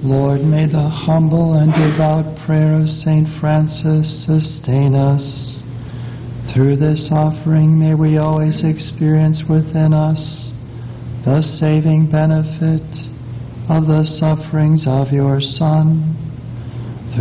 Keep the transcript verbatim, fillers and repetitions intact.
Lord, may the humble and devout prayer of Saint Francis sustain us. Through this offering, may we always experience within us the saving benefit of the sufferings of your Son,